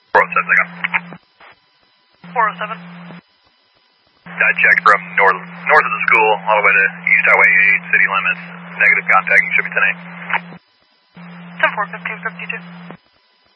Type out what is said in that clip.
407, I got 407. I checked from north of the school all the way to East Highway 8, city limits. Negative contact, you should be 10-8. 10-4, 1552.